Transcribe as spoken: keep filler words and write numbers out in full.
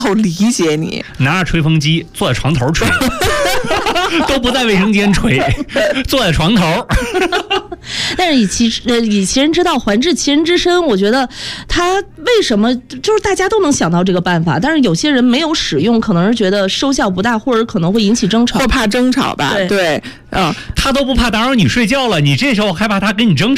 好理解你。 拿着吹风机坐在床头吹，都不在卫生间吹，坐在床头。 但是以其呃以其人之道还治其人之身，我觉得他为什么就是大家都能想到这个办法，但是有些人没有使用，可能是觉得收效不大，或者可能会引起争吵， 或怕争吵吧。对， 对嗯， 他都不怕打扰你睡觉了，你这时候还怕他跟你争吵。